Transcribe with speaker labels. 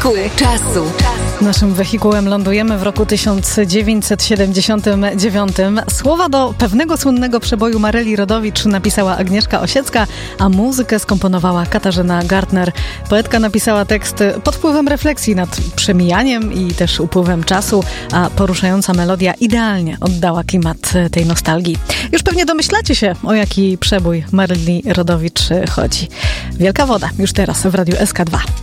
Speaker 1: Wehikuł czasu.
Speaker 2: Naszym wehikułem lądujemy w roku 1979. Słowa do pewnego słynnego przeboju Maryli Rodowicz napisała Agnieszka Osiecka, a muzykę skomponowała Katarzyna Gartner. Poetka napisała tekst pod wpływem refleksji nad przemijaniem i też upływem czasu, a poruszająca melodia idealnie oddała klimat tej nostalgii. Już pewnie domyślacie się, o jaki przebój Maryli Rodowicz chodzi. Wielka woda, już teraz w Radiu SK2.